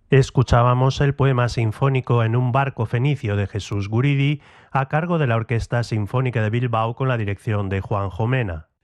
Escuchábamos el poema sinfónico En un barco fenicio de Jesús Guridi, a cargo de la Orquesta Sinfónica de Bilbao con la dirección de Juan Jomena.